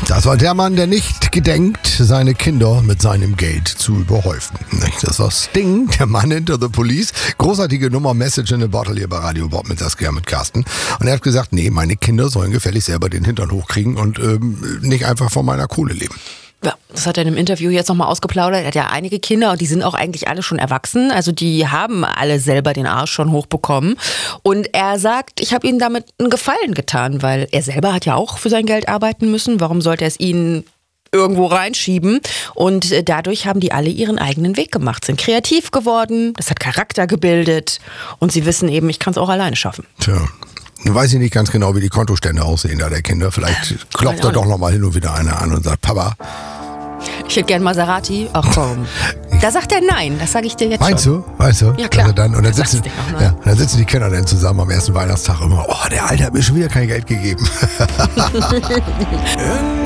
Das war der Mann, der nicht gedenkt, seine Kinder mit seinem Geld zu überhäufen. Das war Sting, der Mann hinter The Police. Großartige Nummer, Message in a Bottle hier bei Radio Bob mit Saskia, mit Carsten. Und er hat gesagt, nee, meine Kinder sollen gefällig selber den Hintern hochkriegen und nicht einfach von meiner Kohle leben. Ja, das hat er in einem Interview jetzt nochmal ausgeplaudert. Er hat ja einige Kinder und die sind auch eigentlich alle schon erwachsen. Also die haben alle selber den Arsch schon hochbekommen. Und er sagt, ich habe ihnen damit einen Gefallen getan, weil er selber hat ja auch für sein Geld arbeiten müssen. Warum sollte er es ihnen irgendwo reinschieben? Und dadurch haben die alle ihren eigenen Weg gemacht, sind kreativ geworden, das hat Charakter gebildet und sie wissen eben, ich kann es auch alleine schaffen. Tja. Nun weiß ich nicht ganz genau, wie die Kontostände aussehen da der Kinder. Vielleicht klopft da doch noch mal hin und wieder einer an und sagt, Papa. Ich hätte gern Maserati. Ach komm. Da sagt er nein, das sage ich dir jetzt Meinst schon. Meinst du? Ja, klar. Also und dann sitzen die Kinder dann zusammen am ersten Weihnachtstag immer, oh, der Alte hat mir schon wieder kein Geld gegeben.